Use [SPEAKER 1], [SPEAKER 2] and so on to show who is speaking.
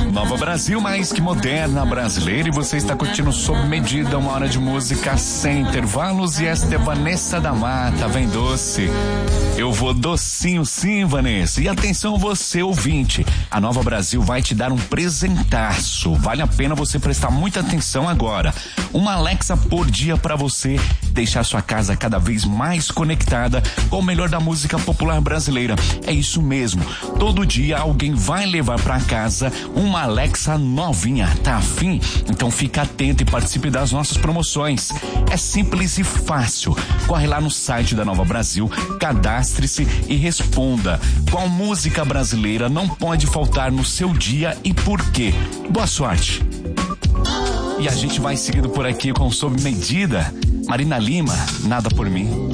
[SPEAKER 1] Nova Brasil, mais que moderna, brasileira, e você está curtindo Sob Medida, uma hora de música sem intervalos, e esta é Vanessa da Mata, vem doce. Eu vou docinho sim, Vanessa. E atenção você, ouvinte, a Nova Brasil vai te dar um presentaço. Vale a pena você prestar muita atenção agora. Uma Alexa por dia para você deixar sua casa cada vez mais conectada com o melhor da música popular brasileira. É isso mesmo. Todo dia alguém vai levar para casa uma Alexa novinha. Tá afim? Então fica atento e participe das nossas promoções. É simples e fácil. Corre lá no site da Nova Brasil, cadastre-se e responda qual música brasileira não pode faltar no seu dia e por quê. Boa sorte! E a gente vai seguindo por aqui com Sob Medida. Marina Lima, Nada por Mim.